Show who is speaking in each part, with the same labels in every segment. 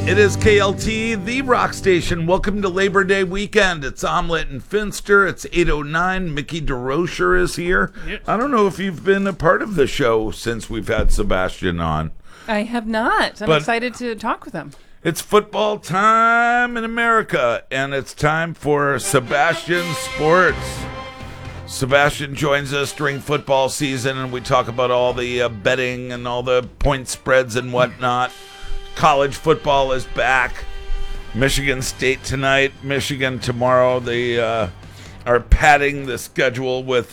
Speaker 1: It is KLT, the rock station. Welcome to Labor Day weekend. It's Omelette and Finster. It's 8:09. Mickey DeRocher is here.
Speaker 2: Yes.
Speaker 1: I don't know if you've been a part of the show since we've had Sebastian on.
Speaker 2: I have not. I'm excited to talk with him.
Speaker 1: It's football time in America, and it's time for Sebastian Sports. Sebastian joins us during football season, and we talk about all the betting and all the point spreads and whatnot. College football is back. Michigan State tonight, Michigan tomorrow. They are padding the schedule with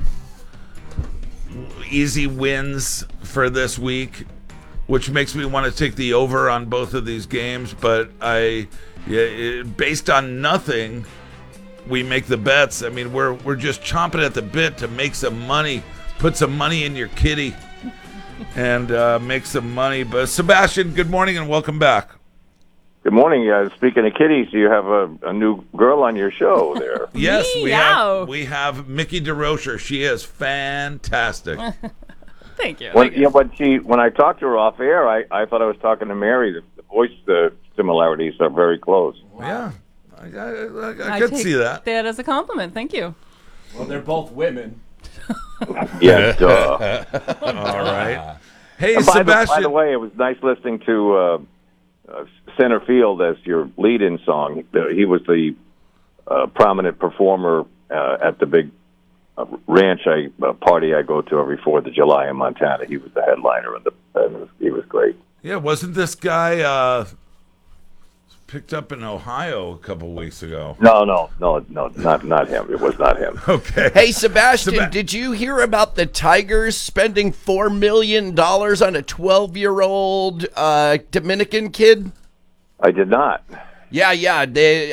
Speaker 1: easy wins for this week, which makes me want to take the over on both of these games. But based on nothing, we make the bets. I mean, we're just chomping at the bit to make some money, put some money in your kitty, and make some money. But Sebastian, good morning and welcome back.
Speaker 2: Good morning. Speaking of kitties, you have a new girl on your show there.
Speaker 1: Yes, we have Mickey DeRocher. She is fantastic.
Speaker 2: Thank you.
Speaker 3: When I talked to her off air, I thought I was talking to Mary. The voice similarities are very close.
Speaker 1: Yeah, I could see that.
Speaker 2: That as a compliment. Thank you.
Speaker 4: Well, they're both women.
Speaker 3: Yeah, duh.
Speaker 1: All right. Hey,
Speaker 3: And
Speaker 1: Sebastian.
Speaker 3: by the way, it was nice listening to Center Field as your lead-in song. He was the prominent performer at the big ranch party I go to every 4th of July in Montana. He was the headliner, and he was great.
Speaker 1: Yeah, wasn't this guy picked up in Ohio a couple weeks ago?
Speaker 3: No, not him. It was not him.
Speaker 1: Okay.
Speaker 4: Hey, Sebastian, did you hear about the Tigers spending $4 million on a 12-year-old Dominican kid?
Speaker 3: I did not.
Speaker 4: Yeah.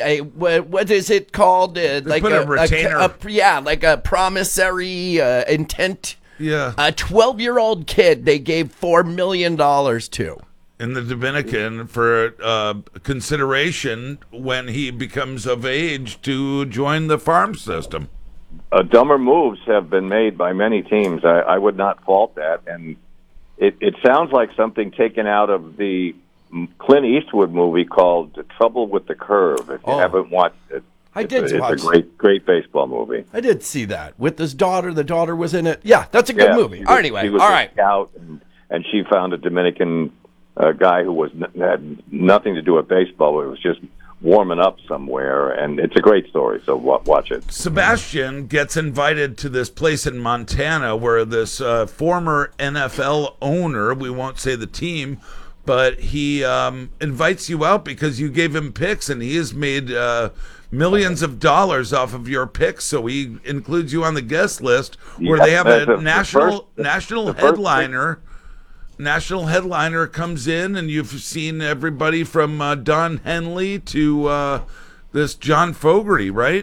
Speaker 4: What is it called? Like
Speaker 1: put a retainer.
Speaker 4: like a promissory intent.
Speaker 1: Yeah.
Speaker 4: A 12-year-old kid they gave $4 million to.
Speaker 1: In the Dominican for consideration when he becomes of age to join the farm system.
Speaker 3: Dumber moves have been made by many teams. I would not fault that. And it sounds like something taken out of the Clint Eastwood movie called Trouble with the Curve. If you haven't watched it, it's a great baseball movie.
Speaker 4: I did see that with his daughter. The daughter was in it. Yeah, that's a good movie.
Speaker 3: He was
Speaker 4: a
Speaker 3: scout, and she found a Dominican guy who had nothing to do with baseball. But it was just warming up somewhere, and it's a great story. So watch it.
Speaker 1: Sebastian gets invited to this place in Montana where this former NFL owner, we won't say the team, but he invites you out because you gave him picks, and he has made millions of dollars off of your picks. So he includes you on the guest list where they have a national headliner. National headliner comes in, and you've seen everybody from Don Henley to this John Fogerty, right?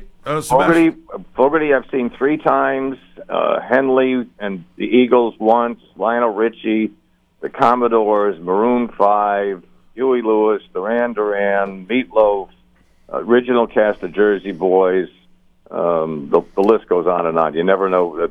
Speaker 3: Fogerty I've seen 3 times. Henley and the Eagles once. Lionel Richie, the Commodores, Maroon 5, Huey Lewis, Duran Duran, Meatloaf, original cast of Jersey Boys. The list goes on and on. You never know.